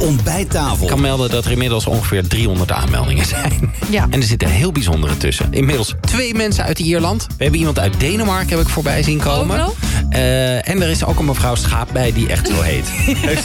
ontbijttafel. Ik kan melden dat er inmiddels ongeveer 300 aanmeldingen zijn. Ja. En er zitten heel bijzondere tussen. Inmiddels 2 mensen uit Ierland. We hebben iemand uit Denemarken heb ik voorbij zien komen. Overal? En er is ook een mevrouw Schaap bij die echt zo heet.